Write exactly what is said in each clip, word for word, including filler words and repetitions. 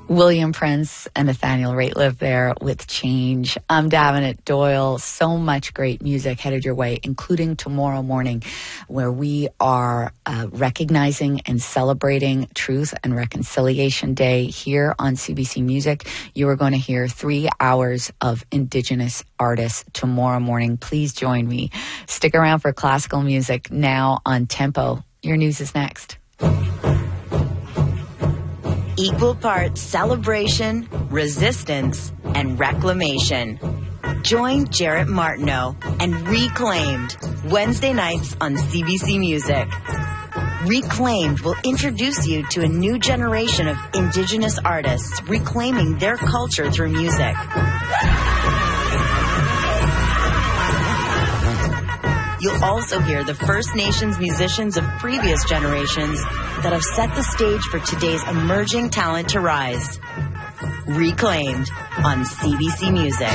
William Prince and Nathaniel Rateliff there with Change. I'm Davenant Doyle. So much great music headed your way, including tomorrow morning, where we are uh, recognizing and celebrating Truth and Reconciliation Day here on C B C Music. You are going to hear three hours of Indigenous artists tomorrow morning. Please join me. Stick around for classical music now on Tempo. Your news is next. Equal parts celebration, resistance, and reclamation. Join Jarrett Martineau and Reclaimed Wednesday nights on C B C Music. Reclaimed will introduce you to a new generation of Indigenous artists reclaiming their culture through music. You'll also hear the First Nations musicians of previous generations that have set the stage for today's emerging talent to rise. Reclaimed on C B C Music.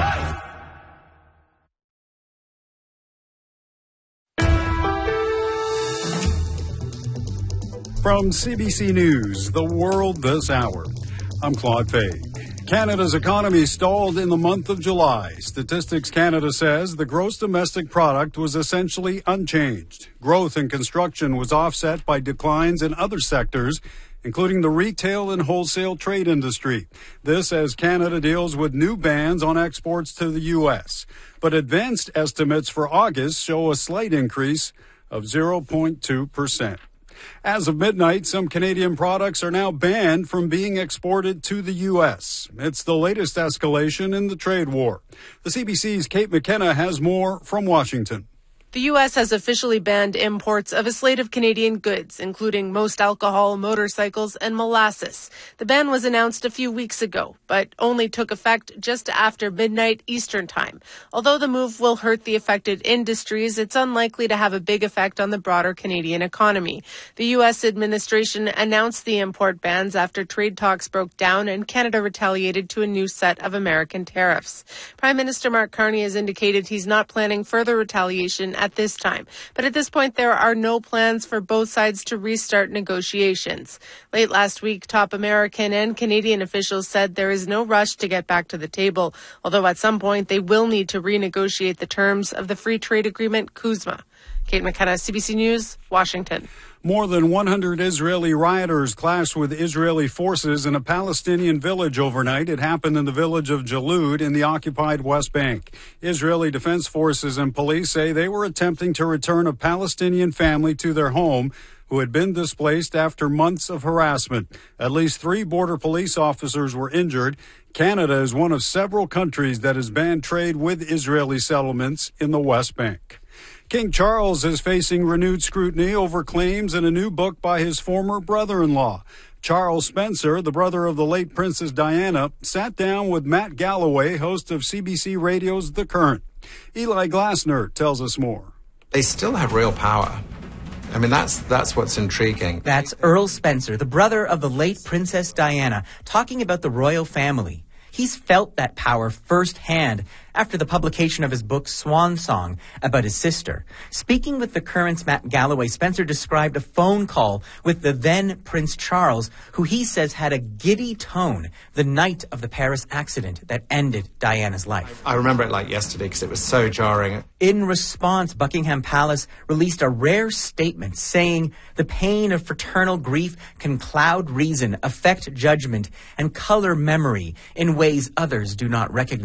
From C B C News, The World This Hour, I'm Claude Fay. Canada's economy stalled in the month of July. Statistics Canada says the gross domestic product was essentially unchanged. Growth in construction was offset by declines in other sectors, including the retail and wholesale trade industry. This as Canada deals with new bans on exports to the U S. But advanced estimates for August show a slight increase of zero point two percent. As of midnight, some Canadian products are now banned from being exported to the U S. It's the latest escalation in the trade war. The C B C's Kate McKenna has more from Washington. The U S has officially banned imports of a slate of Canadian goods, including most alcohol, motorcycles, and molasses. The ban was announced a few weeks ago, but only took effect just after midnight Eastern Time. Although the move will hurt the affected industries, it's unlikely to have a big effect on the broader Canadian economy. The U S administration announced the import bans after trade talks broke down and Canada retaliated to a new set of American tariffs. Prime Minister Mark Carney has indicated he's not planning further retaliation at this time. But at this point, there are no plans for both sides to restart negotiations. Late last week, top American and Canadian officials said there is no rush to get back to the table, although at some point they will need to renegotiate the terms of the free trade agreement CUSMA. Kate McKenna, C B C News, Washington. More than one hundred Israeli rioters clashed with Israeli forces in a Palestinian village overnight. It happened in the village of Jalud in the occupied West Bank. Israeli Defense Forces and police say they were attempting to return a Palestinian family to their home who had been displaced after months of harassment. At least three border police officers were injured. Canada is one of several countries that has banned trade with Israeli settlements in the West Bank. King Charles is facing renewed scrutiny over claims in a new book by his former brother-in-law. Charles Spencer, the brother of the late Princess Diana, sat down with Matt Galloway, host of C B C Radio's The Current. Eli Glasner tells us more. They still have real power. I mean, that's that's what's intriguing. That's Earl Spencer, the brother of the late Princess Diana, talking about the royal family. He's felt that power firsthand after the publication of his book Swan Song about his sister. Speaking with The Current's Matt Galloway, Spencer described a phone call with the then Prince Charles, who he says had a giddy tone the night of the Paris accident that ended Diana's life. I remember it like yesterday because it was so jarring. In response, Buckingham Palace released a rare statement saying the pain of fraternal grief can cloud reason, affect judgment, and color memory in ways others do not recognize.